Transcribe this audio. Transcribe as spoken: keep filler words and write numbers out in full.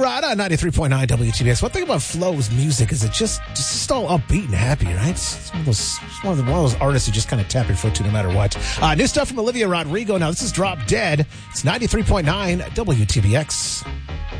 Rod on ninety-three point nine W T B X. One thing about Flo's music is it just just all upbeat and happy, right? It's one of those, it's one of, the, one of those artists you just kind of tap your foot to no matter what. Uh, new stuff from Olivia Rodrigo. Now, this is Drop Dead. It's ninety-three point nine W T B X.